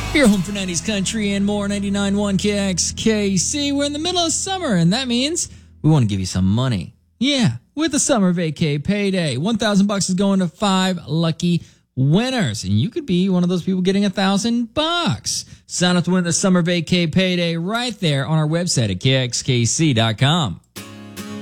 Your home for 90s country and more, 99.1 KXKC. We're in the middle of summer, and that means we want to give you some money. Yeah, with the Summer Vacay Payday. $1,000 is going to 5 lucky winners, and you could be one of those people getting $1,000. Sign up to win the Summer Vacay Payday right there on our website at kxkc.com.